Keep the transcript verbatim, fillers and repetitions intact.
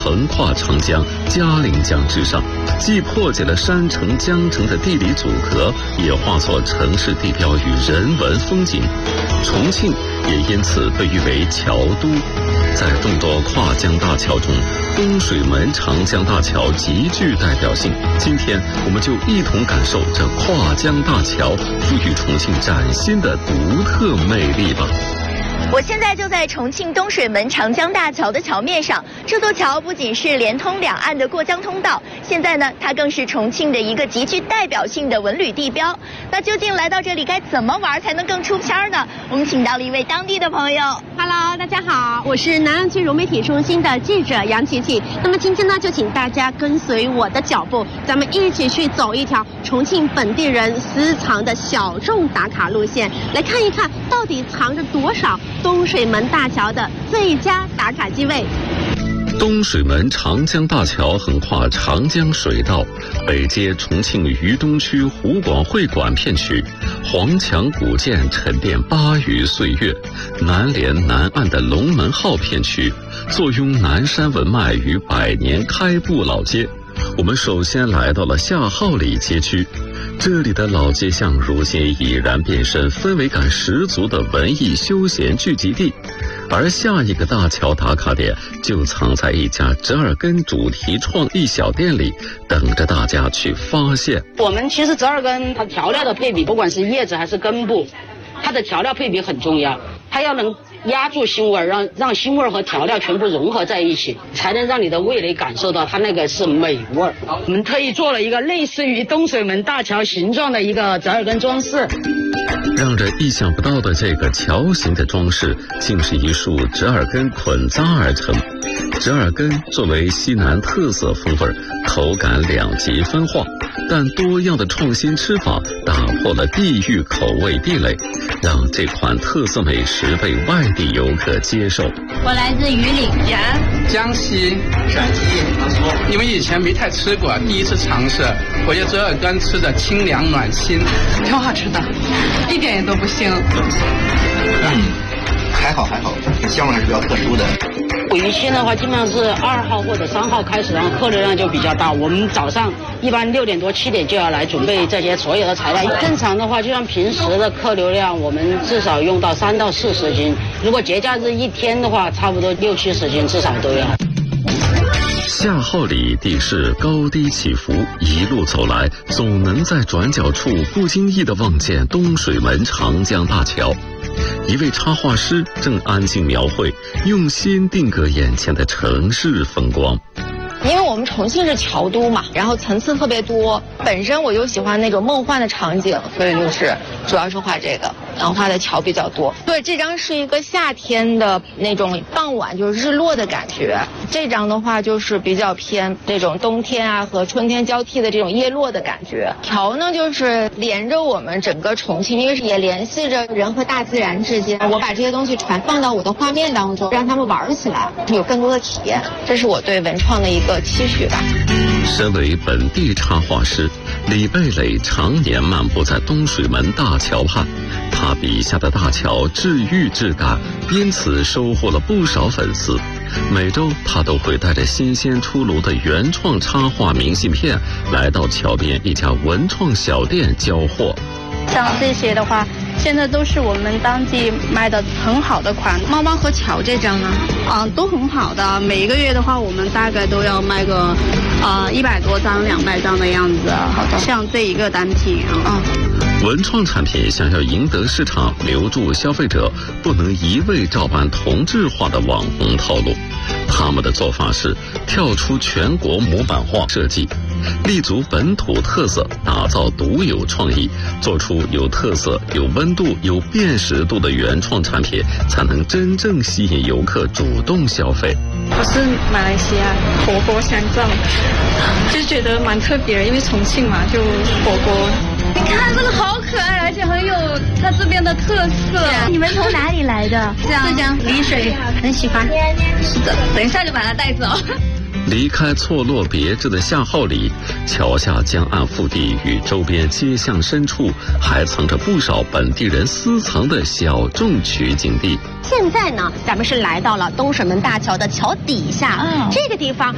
横跨长江、嘉陵江之上，既破解了山城、江城的地理阻隔，也化作城市地标与人文风景。重庆也因此被誉为桥都。在众多跨江大桥中，东水门长江大桥极具代表性。今天我们就一同感受这跨江大桥赋予重庆崭新的独特魅力吧。 我现在就在重庆东水门长江大桥的桥面上，这座桥不仅是连通两岸的过江通道，现在呢，它更是重庆的一个极具代表性的文旅地标。那究竟来到这里该怎么玩才能更出片呢？我们请到了一位当地的朋友。 Hello， 大家好，我是南岸区融媒体中心的记者杨琪琪。那么今天呢，就请大家跟随我的脚步，咱们一起去走一条重庆本地人私藏的小众打卡路线，来看一看到底藏着多少东水门大桥的最佳打卡机位。 东水门长江大桥横跨长江水道，北接重庆渝东区湖广会馆片区，黄墙古建沉淀八余岁月，南连南岸的龙门号片区，坐拥南山文脉与百年开埠老街。我们首先来到了下号里街区，这里的老街巷如今已然变身氛围感十足的文艺休闲聚集地，而下一个大桥打卡点就藏在一家折耳根主题创意小店里，等着大家去发现。 我们其实折耳根它调料的配比，不管是叶子还是根部，它的调料配比很重要，它要能压住腥味，让让腥味和调料全部融合在一起，才能让你的味蕾感受到它那个是美味。我们特意做了一个类似于东水门大桥形状的一个折耳根装饰。 让人意想不到的这个桥形的装饰，竟是一束折耳根捆扎而成。折耳根作为西南特色风味，口感两极分化，但多样的创新吃法打破了地域口味壁垒，让这款特色美食被外地游客接受。 我来自榆岭呀， 江西、陕西，因为以前没太吃过，第一次尝试，我觉得折耳根吃着清凉暖心， 挺好吃的，一点也都不腥。 嗯，还好还好，香味还是比较特殊的。 榆签的话，基本上是二号或者三号开始，然后客流量就比较大。我们早上一般六点多、七点就要来准备这些所有的材料。正常的话，就像平时的客流量，我们至少用到三到四十斤。如果节假日一天的话，差不多六七十斤至少都要。 下号里地势高低起伏，一路走来，总能在转角处不经意地望见东水门长江大桥。一位插画师正安静描绘，用心定格眼前的城市风光。 因为我们重庆是桥都嘛，然后层次特别多，本身我就喜欢那种梦幻的场景，所以就是主要是画这个，然后画的桥比较多。对，这张是一个夏天的那种傍晚，就是日落的感觉。这张的话就是比较偏这种冬天啊和春天交替的这种叶落的感觉。桥呢就是连着我们整个重庆，因为也联系着人和大自然之间。我把这些东西传放到我的画面当中，让他们玩起来，有更多的体验。这是我对文创的一个期许吧。 身为本地插画师，李贝蕾常年漫步在东水门大桥畔，他笔下的大桥治愈质感，因此收获了不少粉丝。每周他都会带着新鲜出炉的原创插画明信片来到桥边一家文创小店交货。 像这些的话，现在都是我们当地卖的很好的款。 猫猫和桥这张呢， 啊，都很好的。每一个月的话，我们大概都要卖个啊一百多张、两百张的样子。好的，像这一个单品啊。 文创产品想要赢得市场、留住消费者，不能一味照搬同质化的网红套路。他们的做法是跳出全国模板化设计，立足本土特色，打造独有创意，做出有特色、有温度、有辨识度的原创产品，才能真正吸引游客主动消费。 我是马来西亚火锅香皂，就觉得蛮特别的，因为重庆嘛，就火锅。你看这个好可爱，而且很有它这边的特色。 你们从哪里来的？ 这样，浙江丽水，很喜欢。是的，等一下就把它带走。 离开错落别致的下号里，桥下江岸腹地与周边街巷深处，还藏着不少本地人私藏的小众取景地。 现在呢，咱们是来到了东水门大桥的桥底下，嗯、这个地方